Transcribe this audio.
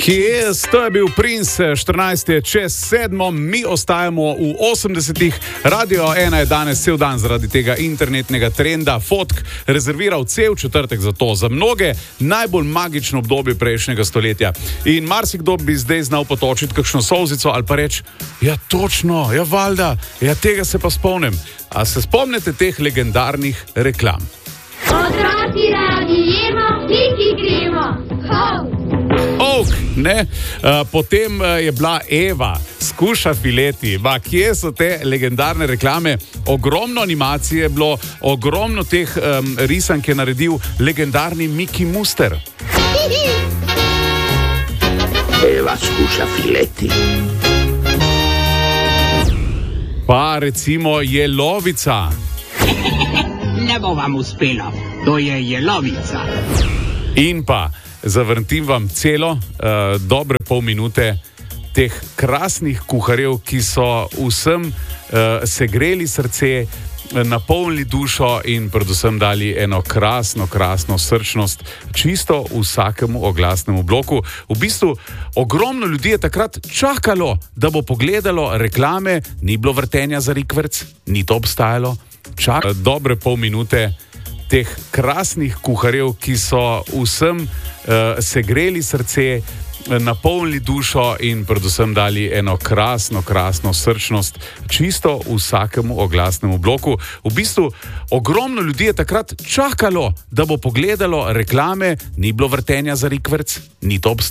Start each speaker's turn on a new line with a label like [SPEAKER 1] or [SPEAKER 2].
[SPEAKER 1] Yes, to je bil Prince, 14 je čez 7, mi ostajamo v 80-ih. Radio 1 je danes cel dan zaradi tega internetnega trenda fotk rezerviral cel četrtek za to. Za mnoge najbolj magično obdobje prejšnjega stoletja. In marsikdo bi zdaj znal potočiti kakšno solzico ali pa reči, ja točno, ja valjda, ja tega se pa spomnim. A se spomnite teh legendarnih reklam?
[SPEAKER 2] Otroci radi jemo, piki gremo.
[SPEAKER 1] Ne? Potem je bila Eva, skuša fileti. Kje so te legendarne reklame? Ogromno animacije je bilo, ogromno teh risank je naredil legendarni Miki Muster.
[SPEAKER 3] Eva skuša fileti.
[SPEAKER 1] Pa recimo Jelovica.
[SPEAKER 4] Ne bo vam uspelo, to je Jelovica.
[SPEAKER 1] In pa zavrtim vam celo, dobre pol minute teh krasnih kuharjev, ki so vsem segreli srce, napolnili dušo in predvsem dali eno krasno srčnost čisto vsakemu oglasnemu bloku. V bistvu ogromno ljudi je takrat čakalo, da bo pogledalo reklame, ni bilo vrtenja za rikverc, ni to obstajalo. Dobre pol minute teh krasnih kuharjev, ki so vsem segreli srce, napolnili dušo in predvsem dali eno krasno srčnost čisto vsakemu oglasnemu bloku. V bistvu ogromno ljudi je takrat čakalo, da bo pogledalo reklame, ni bilo vrtenja za rikverc, ni to obstajalo.